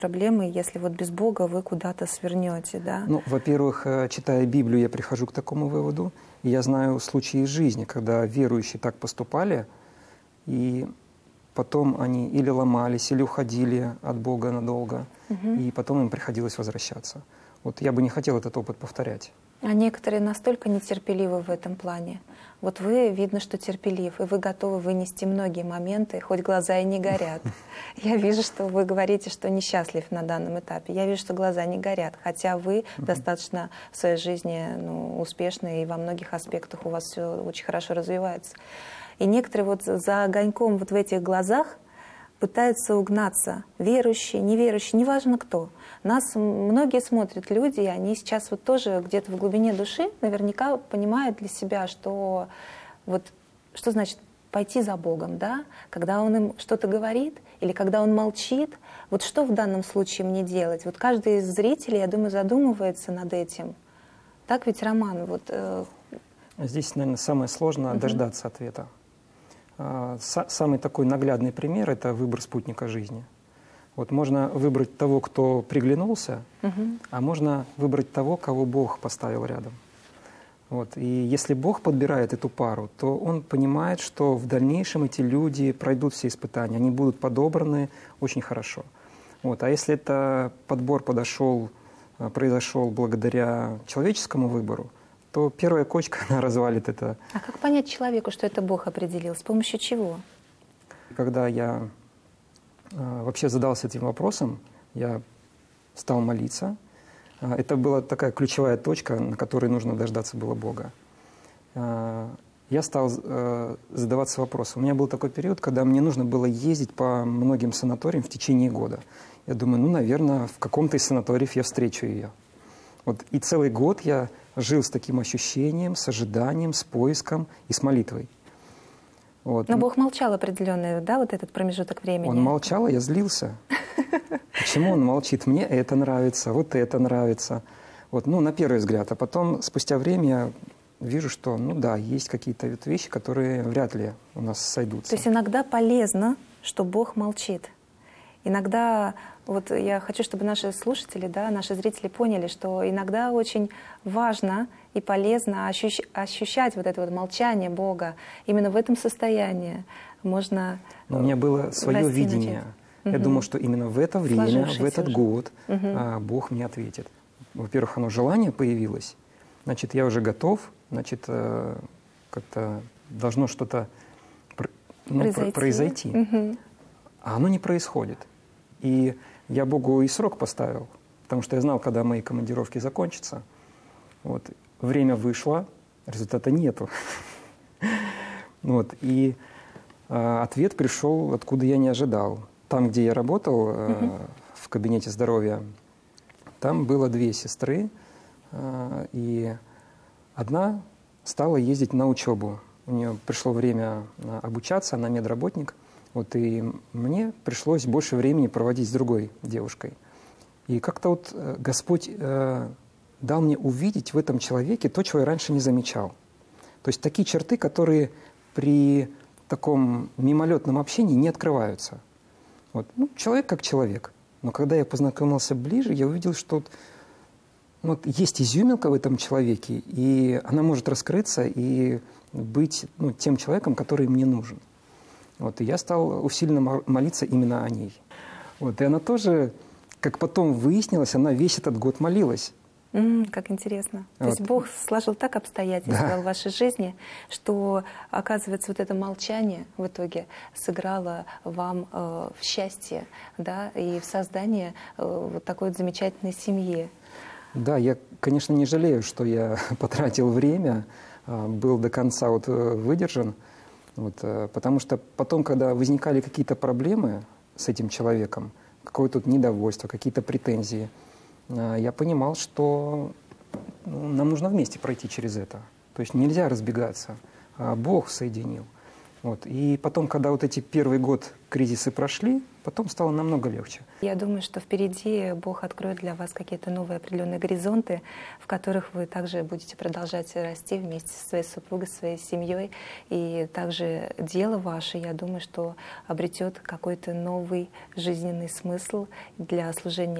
проблемы, если вот без Бога вы куда-то свернете, да? Ну, во-первых, читая Библию, я прихожу к такому выводу. И я знаю случаи из жизни, когда верующие так поступали, и потом они или ломались, или уходили от Бога надолго, и потом им приходилось возвращаться. Вот я бы не хотел этот опыт повторять. А некоторые настолько нетерпеливы в этом плане. Вот вы, видно, что терпелив, и вы готовы вынести многие моменты, хоть глаза и не горят. Я вижу, что вы говорите, что несчастлив на данном этапе. Я вижу, что глаза не горят, хотя вы достаточно в своей жизни успешны, и во многих аспектах у вас все очень хорошо развивается. И некоторые вот за огоньком вот в этих глазах пытаются угнаться, верующие, неверующие, неважно кто. Нас многие смотрят люди, и они сейчас вот тоже где-то в глубине души наверняка понимают для себя, что вот что значит пойти за Богом, да? Когда Он им что-то говорит или когда Он молчит, вот что в данном случае мне делать? Вот каждый из зрителей, я думаю, задумывается над этим. Так ведь, Роман? Вот, Здесь, наверное, самое сложное дождаться ответа. Самый такой наглядный пример – это выбор спутника жизни. Вот можно выбрать того, кто приглянулся, а можно выбрать того, кого Бог поставил рядом. Вот. И если Бог подбирает эту пару, то Он понимает, что в дальнейшем эти люди пройдут все испытания, они будут подобраны очень хорошо. Вот. А если это подбор произошел благодаря человеческому выбору, то первая кочка, она развалит это. А как понять человеку, что это Бог определил? С помощью чего? Когда я вообще задался этим вопросом, я стал молиться. Это была такая ключевая точка, на которой нужно дождаться было Бога. Я стал задаваться вопросом. У меня был такой период, когда мне нужно было ездить по многим санаториям в течение года. Я думаю, наверное, в каком-то из санаториев я встречу ее. Вот. И целый год я жил с таким ощущением, с ожиданием, с поиском и с молитвой. Вот. Но Бог молчал определенный, да, вот этот промежуток времени? Он молчал, а я злился. Почему Он молчит? Мне это нравится, вот это нравится. Вот, на первый взгляд. А потом, спустя время, я вижу, что, есть какие-то вещи, которые вряд ли у нас сойдутся. То есть иногда полезно, что Бог молчит. Иногда, вот я хочу, чтобы наши слушатели, да, наши зрители поняли, что иногда очень важно и полезно ощущать вот это вот молчание Бога. Именно в этом состоянии можно У меня было свое видение. Я думал, что именно в это время, в этот год Бог мне ответит. Во-первых, желание появилось, значит, я уже готов, значит, как-то должно что-то произойти. А оно не происходит. И я Богу и срок поставил, потому что я знал, когда мои командировки закончатся. Вот. Время вышло, результата нету. Вот. И ответ пришел, откуда я не ожидал. Там, где я работал, в кабинете здоровья, там было 2 сестры, и одна стала ездить на учебу. У нее пришло время обучаться, она медработник. Вот, и мне пришлось больше времени проводить с другой девушкой. И как-то вот Господь дал мне увидеть в этом человеке то, чего я раньше не замечал. То есть такие черты, которые при таком мимолетном общении не открываются. Вот. Человек как человек. Но когда я познакомился ближе, я увидел, что есть изюминка в этом человеке, и она может раскрыться и быть тем человеком, который мне нужен. Вот, и я стал усиленно молиться именно о ней. Вот, и она тоже, как потом выяснилось, она весь этот год молилась. Как интересно. Вот. То есть Бог сложил так обстоятельства в вашей жизни, что, оказывается, вот это молчание в итоге сыграло вам в счастье, да, и в создании вот такой вот замечательной семьи. Да, я, конечно, не жалею, что я потратил время, был до конца выдержан. Вот, потому что потом, когда возникали какие-то проблемы с этим человеком, какое-то недовольство, какие-то претензии, я понимал, что нам нужно вместе пройти через это. То есть нельзя разбегаться. Бог соединил. Вот. И потом, когда вот эти первый год кризисы прошли, потом стало намного легче. Я думаю, что впереди Бог откроет для вас какие-то новые определенные горизонты, в которых вы также будете продолжать расти вместе со своей супругой, своей семьей. И также дело ваше, я думаю, что обретет какой-то новый жизненный смысл для служения